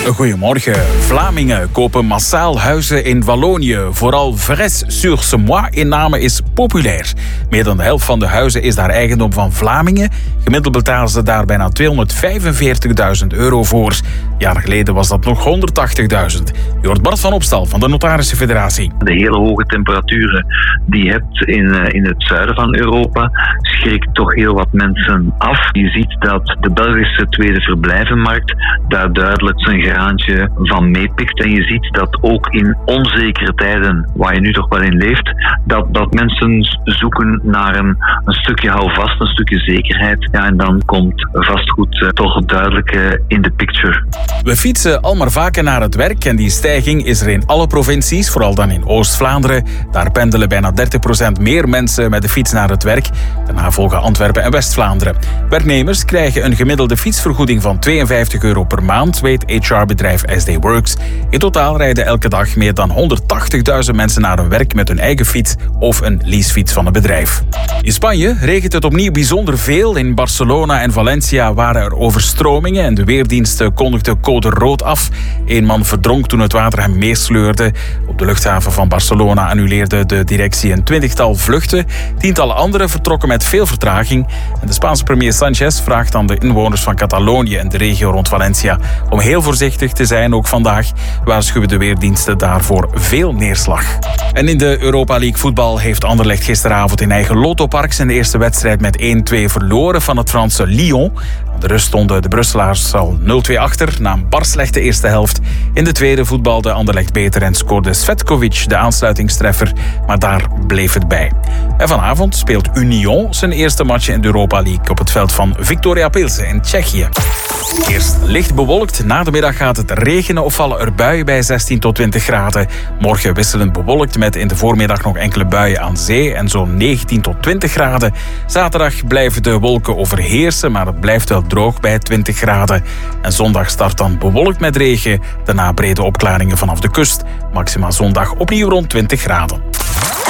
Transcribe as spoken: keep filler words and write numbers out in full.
Goedemorgen. Vlamingen kopen massaal huizen in Wallonië. Vooral Vresse-sur-Semois in Namen is populair. Meer dan de helft van de huizen is daar eigendom van Vlamingen. Gemiddeld betalen ze daar bijna tweehonderdvijfenveertigduizend euro voor. Jaren geleden was dat nog honderdtachtigduizend. Je hoort Bart van Opstal van de Notarische Federatie. De hele hoge temperaturen die je hebt in, in het zuiden van Europa schrikt toch heel wat mensen af. Je ziet dat de Belgische tweede verblijvenmarkt daar duidelijk zijn graantje van meepikt. En je ziet dat ook in onzekere tijden, waar je nu toch wel in leeft, dat, dat mensen zoeken naar een, een stukje houvast, een stukje zekerheid. Ja, en dan komt vastgoed uh, toch duidelijk uh, in de picture. We fietsen al maar vaker naar het werk en die stijging is er in alle provincies, vooral dan in Oost-Vlaanderen. Daar pendelen bijna dertig procent meer mensen met de fiets naar het werk. Daarna volgen Antwerpen en West-Vlaanderen. Werknemers krijgen een gemiddelde fietsvergoeding van tweeënvijftig euro per maand, weet H R-bedrijf S D Works. In totaal rijden elke dag meer dan honderdtachtigduizend mensen naar hun werk met hun eigen fiets of een leasefiets van een bedrijf. In Spanje regent het opnieuw bijzonder veel. In Barcelona en Valencia waren er overstromingen en de weerdiensten kondigden code rood af. Eén man verdronk toen het water hem meesleurde. Op de luchthaven van Barcelona annuleerde de directie een twintigtal vluchten. Tientallen anderen vertrokken met veel vertraging. En de Spaanse premier Sanchez vraagt aan de inwoners van Catalonië en de regio rond Valencia om heel voorzichtig te zijn, ook vandaag. Waarschuwen de weerdiensten daarvoor veel neerslag. En in de Europa League voetbal heeft Anderlecht gisteravond in eigen Lottopark zijn eerste wedstrijd met één-twee verloren van het Franse Lyon. Aan de rust stonden de Brusselaars al nul-twee achter na een bar slechte eerste helft. In de tweede voetbalde Anderlecht beter en scoorde Svetkovic de aansluitingstreffer, maar daar bleef het bij. En vanavond speelt Union zijn eerste match in de Europa League op het veld van Viktoria Pilsen in Tsjechië. Eerst licht bewolkt, na de middag gaat het regenen of vallen er buien bij zestien tot twintig graden. Morgen wisselend bewolkt met in de voormiddag nog enkele buien aan zee en zo'n negentien tot twintig graden. Zaterdag blijven de wolken overheersen, maar het blijft wel droog bij twintig graden. En zondag start dan bewolkt met regen, daarna brede opklaringen vanaf de kust. Maxima zondag opnieuw rond twintig graden.